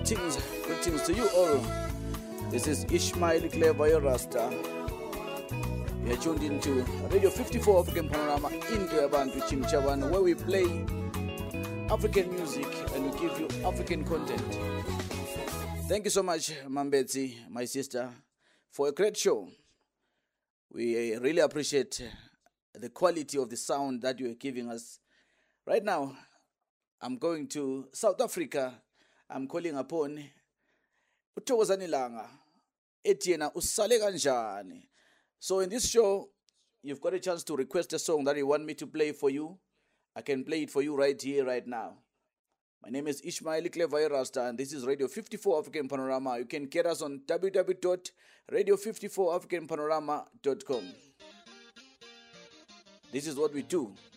Greetings to you all. This is Ishmael Clever, your Rasta. You are tuned into Radio 54 African Panorama into Abantu Chimchaban, where we play African music and we give you African content. Thank you so much, Mambetsi, my sister, for a great show. We really appreciate the quality of the sound that you are giving us. Right now, I'm going to South Africa. I'm calling upon Uthokozani Langa. Etiena usale kanjani. So in this show, you've got a chance to request a song that you want me to play for you. I can play it for you right here, right now. My name is Ishmael Clever Rasta, and this is Radio 54 African Panorama. You can get us on www.radio54africanpanorama.com. This is what we do.